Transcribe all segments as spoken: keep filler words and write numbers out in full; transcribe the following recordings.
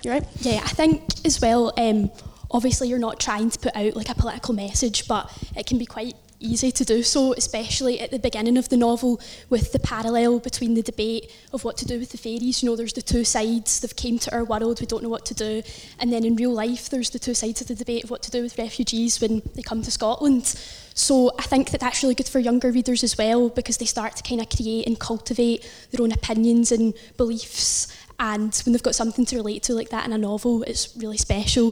You're right. Yeah, I think as well, um, obviously you're not trying to put out like a political message, but it can be quite easy to do so, especially at the beginning of the novel with the parallel between the debate of what to do with the fairies. You know, there's the two sides, they've came to our world, we don't know what to do, and then in real life there's the two sides of the debate of what to do with refugees when they come to Scotland. So I think that that's really good for younger readers as well, because they start to kind of create and cultivate their own opinions and beliefs, and when they've got something to relate to like that in a novel, it's really special.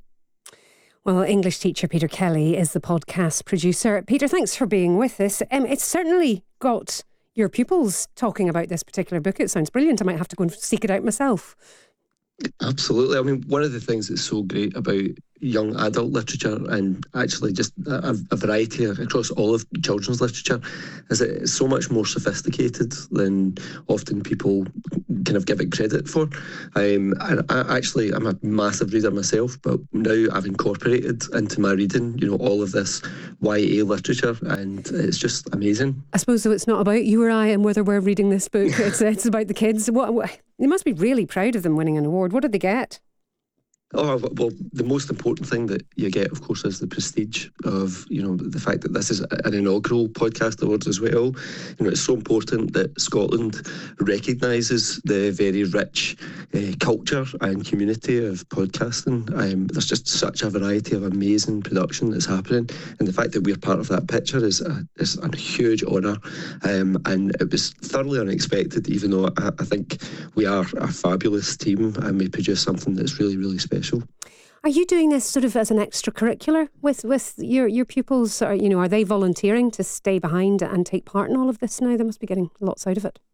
Well, English teacher Peter Kelly is the podcast producer. Peter, thanks for being with us. Um, it's certainly got your pupils talking about this particular book. It sounds brilliant. I might have to go and seek it out myself. Absolutely. I mean, one of the things that's so great about young adult literature, and actually just a, a variety across all of children's literature, is that it's so much more sophisticated than often people kind of give it credit for. Um, and I actually, I'm a massive reader myself, but now I've incorporated into my reading, you know, all of this Y A literature, and it's just amazing. I suppose so. It's not about you or I and whether we're reading this book. It's it's about the kids. What, what you must be really proud of them winning an award. What did they get? Oh, well, the most important thing that you get, of course, is the prestige of, you know, the fact that this is an inaugural podcast awards as well. You know, it's so important that Scotland recognises the very rich uh, culture and community of podcasting. Um, there's just such a variety of amazing production that's happening, and the fact that we're part of that picture is a, is a huge honour. Um, and it was thoroughly unexpected, even though I, I think we are a fabulous team and we produce something that's really, really special. Are you doing this sort of as an extracurricular with, with your, your pupils? Or, you know, are they volunteering to stay behind and take part in all of this now? They must be getting lots out of it.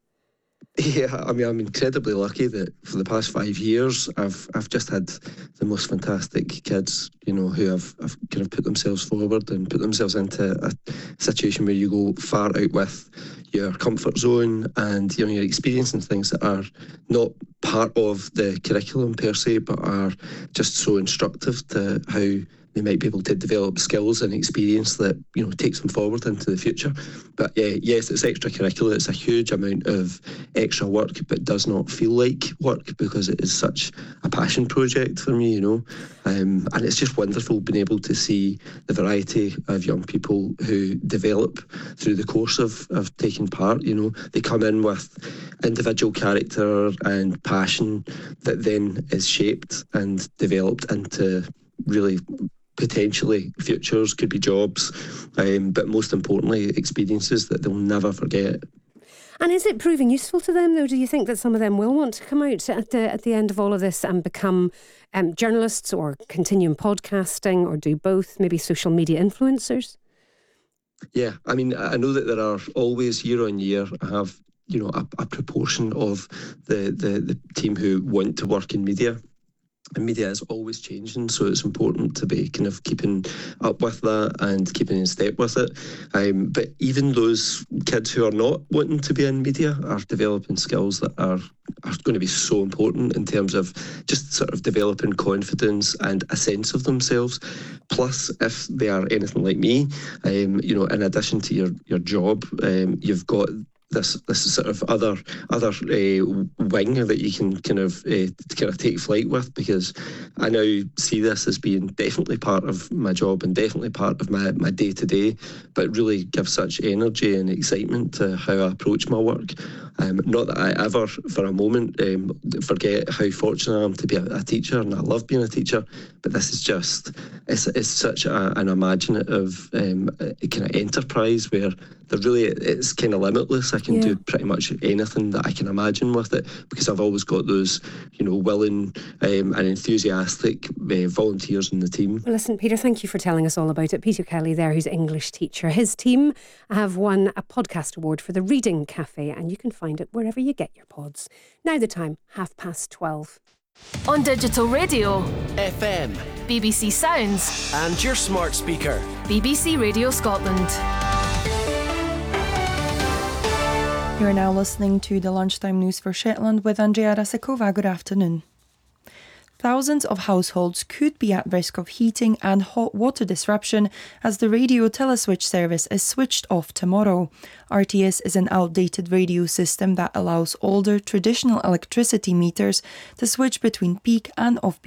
Yeah, I mean, I'm incredibly lucky that for the past five years, I've I've just had the most fantastic kids, you know, who have, have kind of put themselves forward and put themselves into a situation where you go far out with your comfort zone, and you know, you're experiencing things that are not part of the curriculum per se, but are just so instructive to how they might be able to develop skills and experience that, you know, takes them forward into the future. But yeah, yes, it's extracurricular. It's a huge amount of extra work, but does not feel like work because it is such a passion project for me, you know. Um, and it's just wonderful being able to see the variety of young people who develop through the course of, of taking part. You know, they come in with individual character and passion that then is shaped and developed into really potentially futures, could be jobs, um, but most importantly experiences that they'll never forget. And is it proving useful to them though? Do you think that some of them will want to come out at the at the end of all of this and become um, journalists or continue in podcasting or do both, maybe social media influencers? Yeah, I mean, I know that there are always year on year, I have, you know, a, a proportion of the, the, the team who want to work in media. And media is always changing, so it's important to be kind of keeping up with that and keeping in step with it. Um, but even those kids who are not wanting to be in media are developing skills that are, are going to be so important in terms of just sort of developing confidence and a sense of themselves. Plus, if they are anything like me, um, you know, in addition to your, your job, um, you've got this this sort of other other uh, wing that you can kind of uh, kind of take flight with, because I now see this as being definitely part of my job and definitely part of my, my day-to-day, but really give such energy and excitement to how I approach my work. Um, not that I ever for a moment um, forget how fortunate I am to be a, a teacher, and I love being a teacher, but this is just, it's, it's such a, an imaginative um, kind of enterprise where there really, it's kind of limitless. I can yeah. do pretty much anything that I can imagine with it, because I've always got those, you know, willing um, and enthusiastic uh, volunteers in the team. Well, listen, Peter, thank you for telling us all about it. Peter Kelly there, who's English teacher. His team have won a podcast award for the Reading Cafe, and you can find it wherever you get your pods. Now the time, half past twelve. On digital radio, F M, B B C Sounds, and your smart speaker, B B C Radio Scotland. You are now listening to the Lunchtime News for Shetland with Andrea Rasikova. Good afternoon. Thousands of households could be at risk of heating and hot water disruption as the radio teleswitch service is switched off tomorrow. R T S is an outdated radio system that allows older traditional electricity meters to switch between peak and off-peak